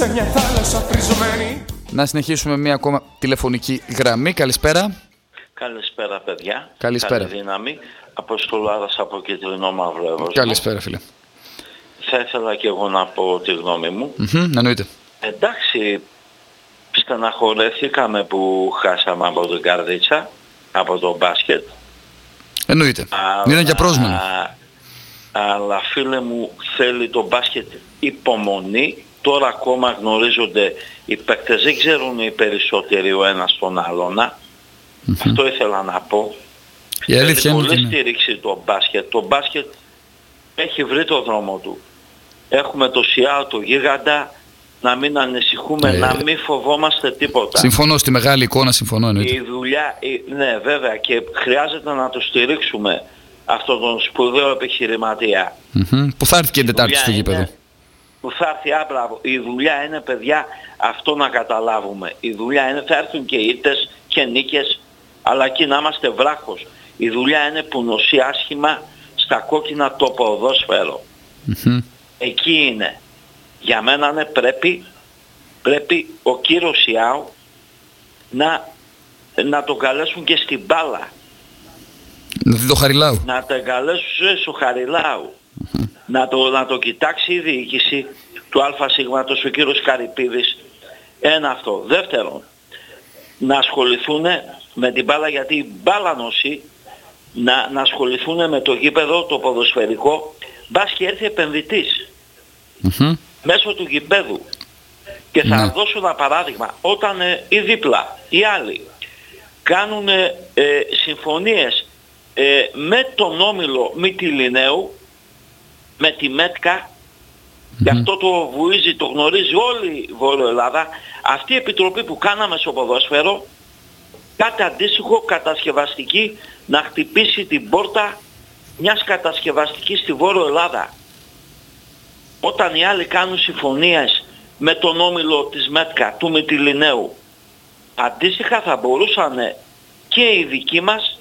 Μια θάλασσα φριζωμένη. Να συνεχίσουμε μια ακόμα τηλεφωνική γραμμή. Καλησπέρα. Καλησπέρα, παιδιά. Καλησπέρα. Καλή δύναμη. Αποστολάδας από Κεντρινό Μαύρο. Καλησπέρα, φίλε. Θα ήθελα και εγώ να πω τη γνώμη μου. Εννοείται. Εντάξει, στεναχωρέθηκαμε που χάσαμε από την Καρδίτσα, από το μπάσκετ. Εννοείται. Είναι για πρόσμενο. Αλλά φίλε μου, θέλει το μπάσκετ υπομονή. Τώρα ακόμα γνωρίζονται οι παίκτες, δεν ξέρουν οι περισσότεροι ο ένας τον άλλον. Αυτό ήθελα να πω. Η αλήθεια είναι πολύ στήριξη το μπάσκετ. Το μπάσκετ έχει βρει το δρόμο του. Έχουμε το ΣΙΑ, το γίγαντα, να μην ανησυχούμε, να μην φοβόμαστε τίποτα. Συμφωνώ, στη μεγάλη εικόνα συμφωνώ, εννοείται. Η δουλειά, ναι βέβαια, και χρειάζεται να το στηρίξουμε αυτόν τον σπουδαίο επιχειρηματία. Που θα έρθει και την Τετάρτη στο γήπεδο. Που θα έρθει άπλα. Η δουλειά είναι, παιδιά, αυτό να καταλάβουμε. Η δουλειά είναι, θα έρθουν και ήττες και νίκες, αλλά εκεί να είμαστε βράχος. Η δουλειά είναι που νοσεί άσχημα στα κόκκινα το ποδόσφαιρο. Εκεί είναι. Για μένα ναι, πρέπει ο κύριος Σιάου να τον καλέσουν και στην μπάλα. Να δει το Χαριλάου. Να τον καλέσουν στο Χαριλάου. Να το κοιτάξει η διοίκηση του ΑΣ, ο κύριος Καρυπίδης. Ένα αυτό. Δεύτερον, να ασχοληθούν με την μπάλα, γιατί η μπάλα νοσεί, να ασχοληθούν με το γήπεδο, το ποδοσφαιρικό, μπας και έρθει επενδυτής μέσω του γηπέδου. Και θα δώσω ένα παράδειγμα. Όταν οι δίπλα, οι άλλοι, κάνουν συμφωνίες με τον όμιλο Μυτιληναίου, με τη ΜΕΤΚΑ, και αυτό το βουίζει, το γνωρίζει όλη η Βόρειο Ελλάδα, αυτή η επιτροπή που κάναμε στο ποδόσφαιρο, κάτι αντίστοιχο κατασκευαστική, να χτυπήσει την πόρτα μιας κατασκευαστικής στη Βόρειο Ελλάδα. Όταν οι άλλοι κάνουν συμφωνίες με τον όμιλο της ΜΕΤΚΑ, του Μυτιληναίου, αντίστοιχα θα μπορούσαν και οι δικοί μας